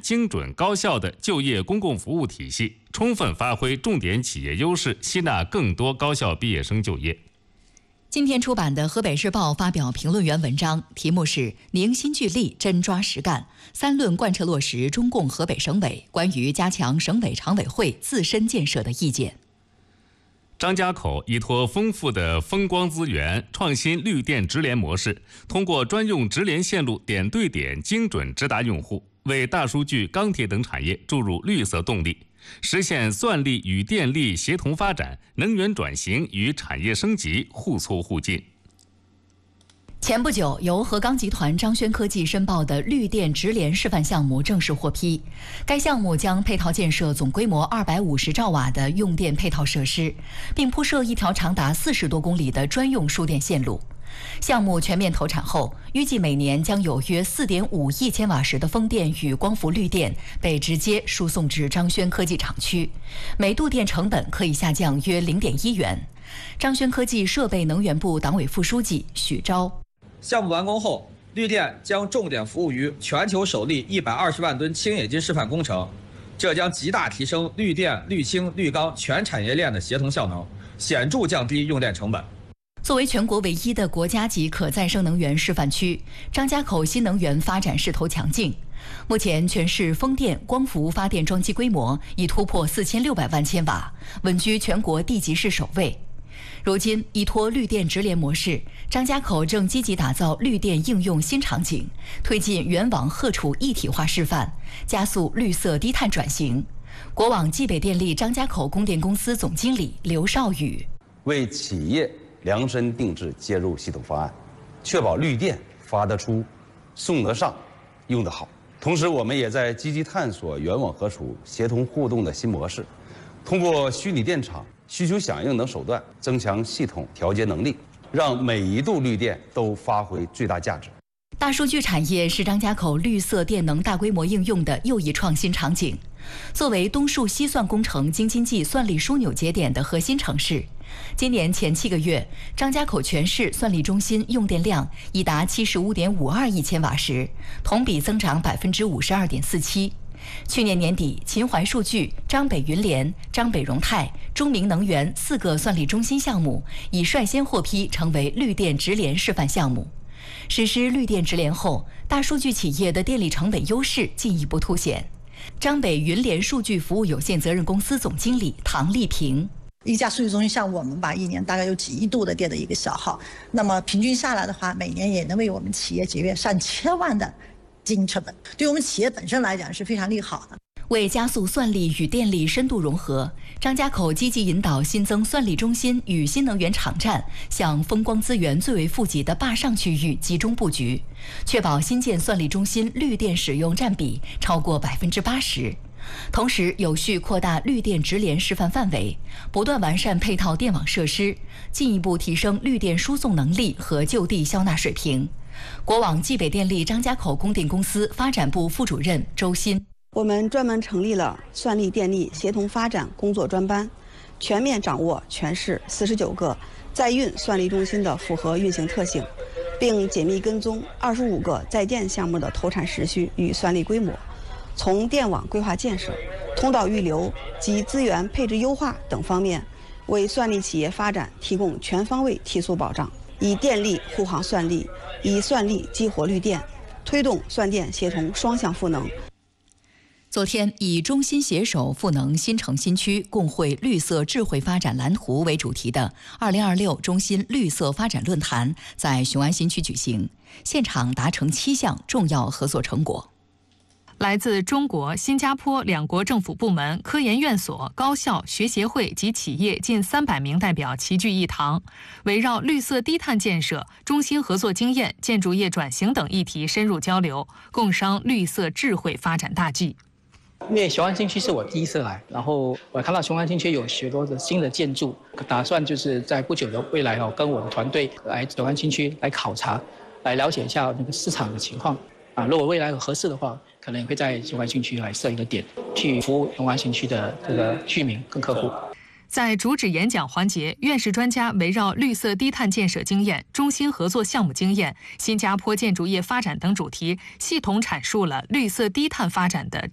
精准、高效的就业公共服务体系，充分发挥重点企业优势，吸纳更多高校毕业生就业。 今天出版的《河北日报》发表评论员文章，题目是“凝心聚力，真抓实干，3论贯彻落实中共河北省委关于加强省委常委会自身建设的意见”。 张家口依托丰富的风光资源，创新绿电直连模式，通过专用直连线路点对点精准直达用户，为大数据、钢铁等产业注入绿色动力，实现算力与电力协同发展，能源转型与产业升级互促互进。 前不久，由河钢集团张轩科技申报的绿电直连示范项目正式获批。该项目将配套建设总规模250兆瓦的用电配套设施，并铺设一条长达40多公里的专用输电线路。项目全面投产后，预计每年将有约4.5亿千瓦时的风电与光伏绿电被直接输送至张轩科技厂区，每度电成本可以下降约0.1元。张轩科技设备能源部党委副书记许钊。 项目完工后，绿电将重点服务于全球首例120万吨氢冶金示范工程，这将极大提升绿电、绿氢、绿钢全产业链的协同效能，显著降低用电成本。 作为全国唯一的国家级可再生能源示范区，张家口新能源发展势头强劲。目前，全市风电、光伏发电装机规模已突破4600万千瓦，稳居全国地级市首位。如今，依托绿电直连模式，张家口正积极打造绿电应用新场景，推进原网荷储一体化示范，加速绿色低碳转型。国网冀北电力张家口供电公司总经理刘少宇： 为企业量身定制接入系统方案，确保绿电发得出、送得上、用得好。同时，我们也在积极探索原网荷储协同互动的新模式，通过虚拟电厂、需求响应等手段，增强系统调节能力，让每一度绿电都发挥最大价值。 大数据产业是张家口绿色电能大规模应用的又一创新场景。作为东数西算工程京津冀算力枢纽节点的核心城市，今年前7个月，张家口全市算力中心用电量已达75.52亿千瓦时，同比增长52.47%。去年年底，秦淮数据、张北云联、张北荣泰、中明能源4个算力中心项目已率先获批成为绿电直连示范项目。实施绿电直连后，大数据企业的电力成本优势进一步凸显。张北云联数据服务有限责任公司总经理唐丽萍： 一家数据中心项目，我们吧一年大概有几亿度的电的一个消耗，那么平均下来的话，每年也能为我们企业节约上千万的经营成本，对我们企业本身来讲是非常利好的。 为加速算力与电力深度融合，张家口积极引导新增算力中心与新能源场站向风光资源最为富集的坝上区域集中布局，确保新建算力中心绿电使用占比超过80%。同时，有序扩大绿电直连示范范围，不断完善配套电网设施，进一步提升绿电输送能力和就地消纳水平。国网冀北电力张家口供电公司发展部副主任周鑫： 我们专门成立了算力电力协同发展工作专班，全面掌握全市49个在运算力中心的复合运行特性，并紧密跟踪25个在建项目的投产时序与算力规模，从电网规划建设、通道预留及资源配置优化等方面，为算力企业发展提供全方位提速保障，以电力护航算力，以算力激活绿电，推动算电协同双向赋能。 昨天，以中新携手赋能新城新区，共绘绿色智慧发展蓝图为主题的2026中新绿色发展论坛在雄安新区举行，现场达成7项重要合作成果。 来自中国、新加坡两国政府部门、科研院所、高校、学协会及企业近300名代表齐聚一堂，围绕绿色低碳建设、中新合作经验、建筑业转型等议题深入交流，共商绿色智慧发展大计。 因为雄安新区是我第一次来，然后我看到雄安新区有许多的新的建筑，打算就是在不久的未来跟我的团队来雄安新区来考察，来了解一下那个市场的情况。如果未来合适的话，可能也会在雄安新区来设一个点，去服务雄安新区的这个居民跟客户。 在主旨演讲环节，院士专家围绕绿色低碳建设经验、中新合作项目经验、新加坡建筑业发展等主题，系统阐述了绿色低碳发展的